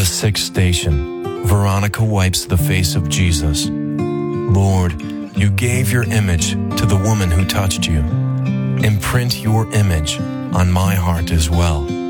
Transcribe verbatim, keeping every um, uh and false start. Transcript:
The sixth station. Veronica wipes the face of Jesus. Lord, you gave your image to the woman who touched you. Imprint your image on my heart as well.